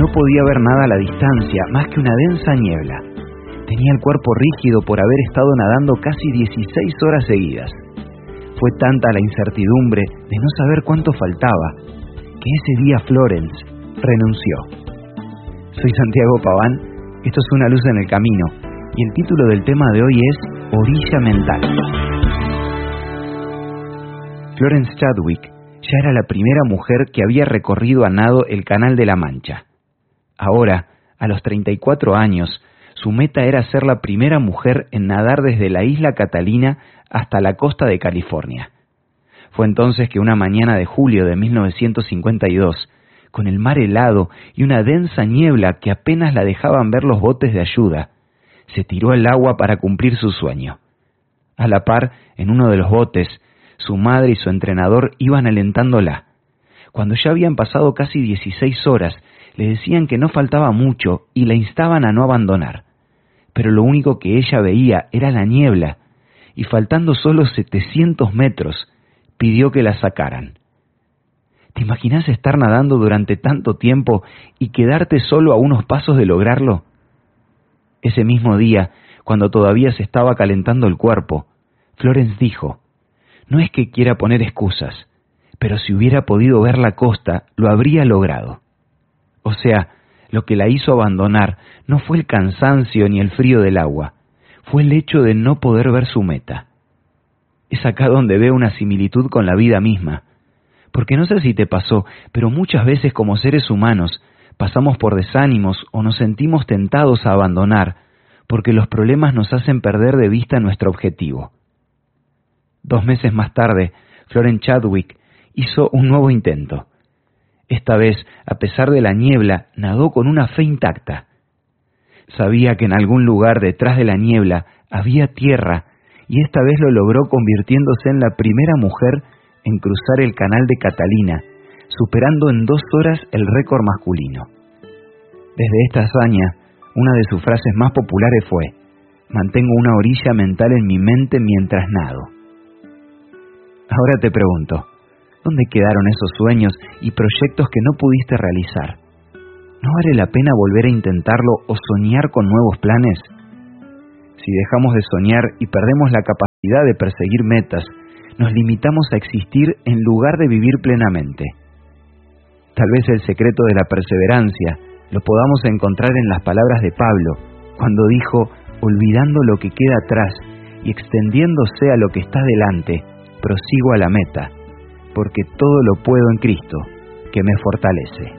no podía ver nada a la distancia más que una densa niebla. Tenía el cuerpo rígido por haber estado nadando casi 16 horas seguidas. Fue tanta la incertidumbre de no saber cuánto faltaba, que ese día Florence renunció. Soy Santiago Paván, esto es Una luz en el camino, y el título del tema de hoy es Orilla mental. Florence Chadwick ya era la primera mujer que había recorrido a nado el Canal de la Mancha. Ahora, a los 34 años, su meta era ser la primera mujer en nadar desde la isla Catalina hasta la costa de California. Fue entonces que una mañana de julio de 1952, con el mar helado y una densa niebla que apenas la dejaban ver los botes de ayuda, se tiró al agua para cumplir su sueño. A la par, en uno de los botes, su madre y su entrenador iban alentándola. Cuando ya habían pasado casi 16 horas, le decían que no faltaba mucho y la instaban a no abandonar. Pero lo único que ella veía era la niebla, y faltando solo 700 metros, pidió que la sacaran. ¿Te imaginas estar nadando durante tanto tiempo y quedarte solo a unos pasos de lograrlo? Ese mismo día, cuando todavía se estaba calentando el cuerpo, Florence dijo: no es que quiera poner excusas, pero si hubiera podido ver la costa, lo habría logrado. O sea, lo que la hizo abandonar no fue el cansancio ni el frío del agua, fue el hecho de no poder ver su meta. Es acá donde veo una similitud con la vida misma, porque no sé si te pasó, pero muchas veces como seres humanos pasamos por desánimos o nos sentimos tentados a abandonar, porque los problemas nos hacen perder de vista nuestro objetivo. 2 meses más tarde, Florence Chadwick hizo un nuevo intento. Esta vez, a pesar de la niebla, nadó con una fe intacta. Sabía que en algún lugar detrás de la niebla había tierra, y esta vez lo logró convirtiéndose en la primera mujer en cruzar el Canal de Catalina, superando en 2 horas el récord masculino. Desde esta hazaña, una de sus frases más populares fue: mantengo una orilla mental en mi mente mientras nado. Ahora te pregunto, ¿dónde quedaron esos sueños y proyectos que no pudiste realizar? ¿No vale la pena volver a intentarlo o soñar con nuevos planes? Si dejamos de soñar y perdemos la capacidad de perseguir metas, nos limitamos a existir en lugar de vivir plenamente. Tal vez el secreto de la perseverancia lo podamos encontrar en las palabras de Pablo, cuando dijo: olvidando lo que queda atrás y extendiéndose a lo que está delante, prosigo a la meta, porque todo lo puedo en Cristo, que me fortalece.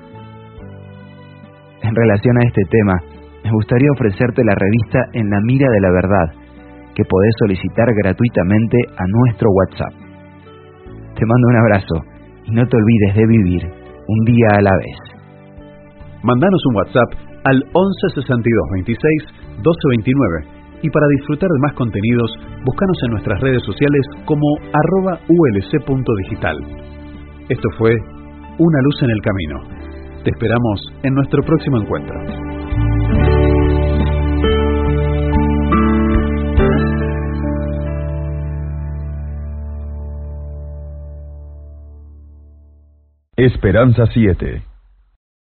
En relación a este tema, me gustaría ofrecerte la revista En la Mira de la Verdad, que podés solicitar gratuitamente a nuestro WhatsApp. Te mando un abrazo y no te olvides de vivir un día a la vez. Mándanos un WhatsApp al 11 62 26 12 29 y para disfrutar de más contenidos, búscanos en nuestras redes sociales como @ulc.digital. Esto fue Una luz en el camino. Te esperamos en nuestro próximo encuentro. Esperanza 7